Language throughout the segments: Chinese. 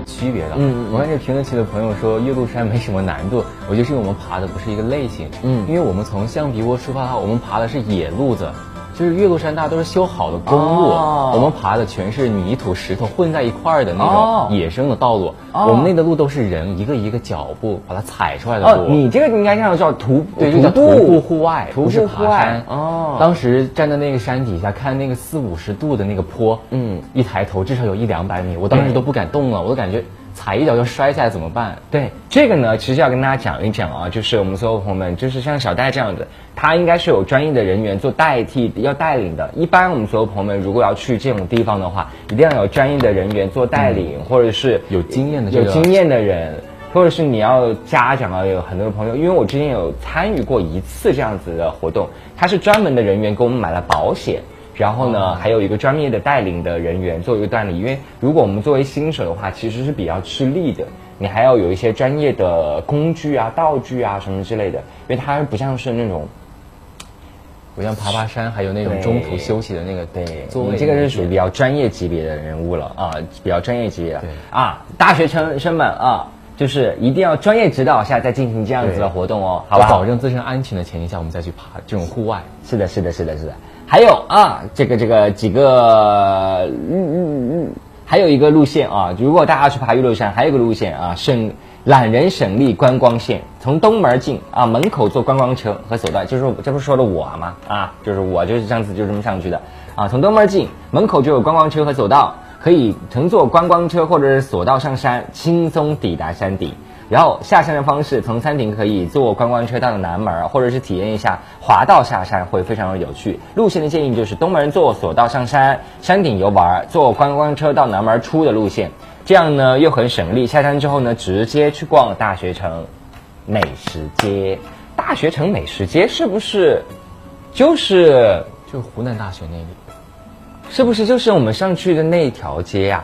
区别的。我看这评论区的朋友说岳麓山没什么难度，我觉得是因为我们爬的不是一个类型。因为我们从象鼻窝出发，我们爬的是野路子。就是岳麓山大家都是修好的公路，我们爬的全是泥土石头混在一块儿的那种野生的道路。我们那个路都是人一个一个脚步把它踩出来的路。 你这个应该叫徒对，就叫徒步户外， 徒步户外。 当时站在那个山底下看那个40-50度的那个坡，一抬头至少有100-200米，我当时都不敢动了，我都感觉踩一脚就摔下来怎么办？ 对，这个呢，其实要跟大家讲一讲啊，就是我们所有朋友们，就是像小戴这样子，他应该是有专业的人员做代替，要带领的。一般我们所有朋友们如果要去这种地方的话，一定要有专业的人员做带领，或者是有经验的人，或者是你要家长啊，有很多的朋友，因为我之前有参与过一次这样子的活动，他是专门的人员给我们买了保险。然后呢，还有一个专业的带领的人员做一个带领，因为如果我们作为新手的话，其实是比较吃力的，你还要有一些专业的工具啊、道具啊什么之类的，因为它不像是那种， 不像爬山，还有那种中途休息的那个。 对，你这个是属于比较专业级别的人物了啊，比较专业级别的。啊，大学生们啊，就是一定要专业指导下再进行这样子的活动哦，好吧？ 保证自身安全的前提下，我们再去爬这种户外。 是的。还有啊，这个几个，还有一个路线啊，如果大家要去爬岳麓山，还有一个路线啊，懒人省力观光线，从东门进啊，门口坐观光车和索道，就是这不是说的我吗？啊，就是我就是上次就这么上去的啊，从东门进，门口就有观光车和索道，可以乘坐观光车或者是索道上山，轻松抵达山顶。然后下山的方式，从山顶可以坐观光车到南门，或者是体验一下滑道下山，会非常的有趣。路线的建议就是东门坐索道上山，山顶游玩，坐观光车到南门出的路线，这样呢又很省力。下山之后呢，直接去逛大学城美食街。大学城美食街是不是就是湖南大学那里？ 是不是就是我们上去的那条街呀？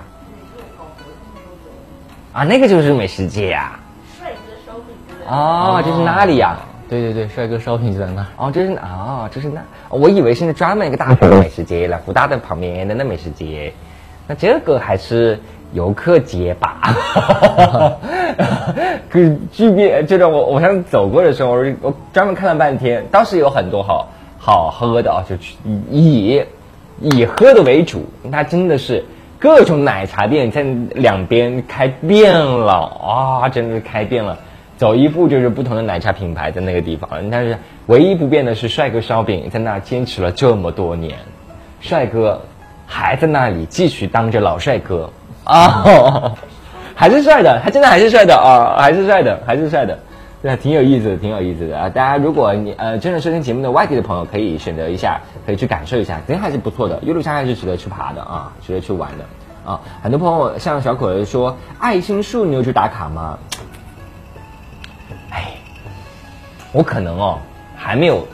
啊，那个就是美食街呀。哦，就是那里呀？ 对，帅哥烧饼就在那儿。 哦，这是那，我以为是专门一个大学的美食街了，湖大的旁边的那美食街，那这个还是游客街吧？可是距别这种，我上次走过的时候，我专门看了半天，当时有很多好喝的啊，就以喝的为主，它真的是各种奶茶店在两边开遍了啊，真的是开遍了。走一步就是不同的奶茶品牌在那个地方，但是唯一不变的是帅哥烧饼在那坚持了这么多年，帅哥还在那里继续当着老帅哥啊，还是帅的，他真的还是帅的啊，还是帅的，对，挺有意思的啊！大家如果你真的收听节目的外地的朋友，可以选择一下，可以去感受一下，真还是不错的，岳麓山还是值得去爬的啊，值得去玩的啊！很多朋友像小可说，爱心树你有去打卡吗？我可能还没有，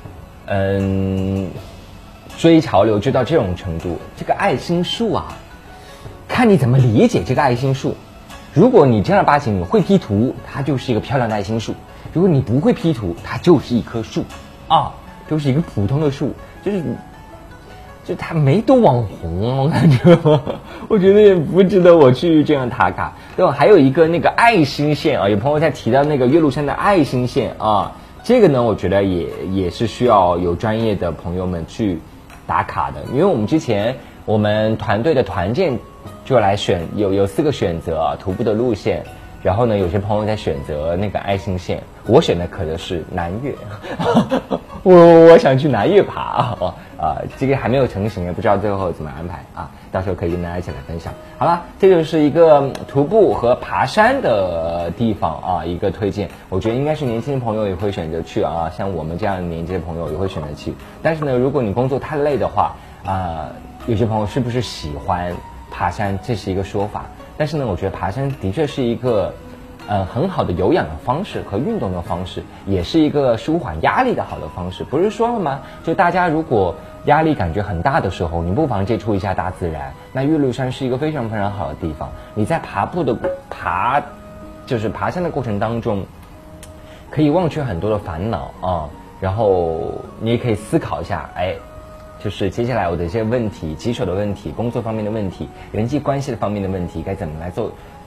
追潮流追到这种程度。这个爱心树啊，看你怎么理解这个爱心树。如果你正儿八经你会 P 图，它就是一个漂亮的爱心树；如果你不会 P 图，它就是一棵树啊，就是一个普通的树，就它没多网红，我感觉，我觉得也不值得我去这样打卡。对吧？还有一个那个爱心线啊，有朋友在提到那个岳麓山的爱心线啊，这个呢，我觉得也是需要有专业的朋友们去打卡的，因为我们之前我们团队的团建就来选有4个选择啊，徒步的路线。然后呢，有些朋友在选择那个爱心线，我选的可能是南岳，我想去南岳爬这个还没有成型，也不知道最后怎么安排啊，到时候可以跟大家一起来分享。好了，这就是一个徒步和爬山的地方啊，一个推荐，我觉得应该是年轻的朋友也会选择去啊，像我们这样年纪的朋友也会选择去。但是呢，如果你工作太累的话有些朋友是不是喜欢爬山，这是一个说法。但是呢，我觉得爬山的确是一个很好的有氧的方式和运动的方式，也是一个舒缓压力的好的方式。不是说了吗？就大家如果压力感觉很大的时候，你不妨接触一下大自然。那岳麓山是一个非常非常好的地方。你在爬山的过程当中，可以忘却很多的烦恼啊，然后你也可以思考一下，就是接下来我的一些问题，棘手的问题，工作方面的问题，人际关系的方面的问题，该怎么来做